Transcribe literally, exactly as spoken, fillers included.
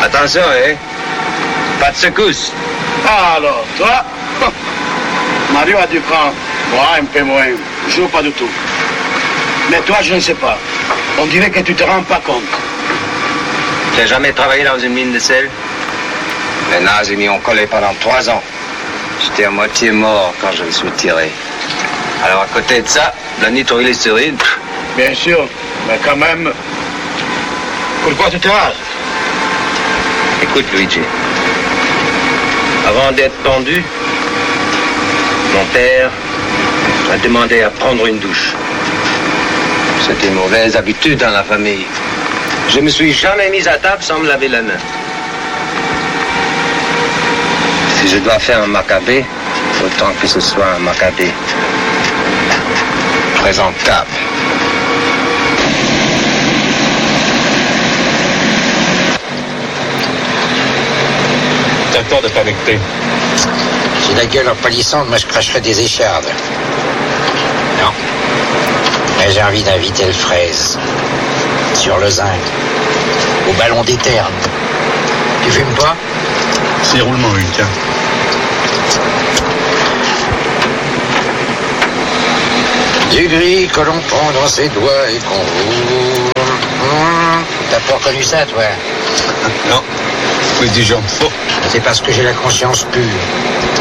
Attention, hein? Pas de secousse. Ah, alors, toi? Mario a du cran. Moi, un peu moins. Je joue pas du tout. Mais toi, je ne sais pas. On dirait que tu te rends pas compte. Tu n'as jamais travaillé dans une mine de sel? Les nazis m'y ont collé pendant trois ans. J'étais à moitié mort quand je me suis tiré. Alors, à côté de ça, de la nitroglycérine. Bien sûr, mais quand même... Pourquoi tu te rases? Écoute, Luigi. Avant d'être pendu, mon père m'a demandé à prendre une douche. C'était une mauvaise habitude dans la famille. Je me suis jamais mis à table sans me laver la main. Si je dois faire un macabé, autant que ce soit un macabé présentable. T'as tort de connecter. Si la gueule en palissande, moi je cracherais des échardes. Non. Mais j'ai envie d'inviter le fraise. Sur le zinc. Au ballon des ternes. Tu fumes pas? C'est roulement, oui, tiens. Du gris que l'on prend dans ses doigts et qu'on roule. Mmh. T'as pas reconnu ça, toi? Non. Oui, du genre faux. C'est parce que j'ai la conscience pure.